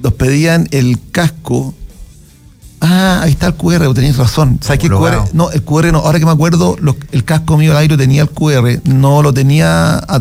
nos pedían el casco. Ahí está el QR, tenías razón. ¿Sabes qué QR? No, el QR no, ahora que me acuerdo, el casco mío al aire tenía el QR, no lo tenía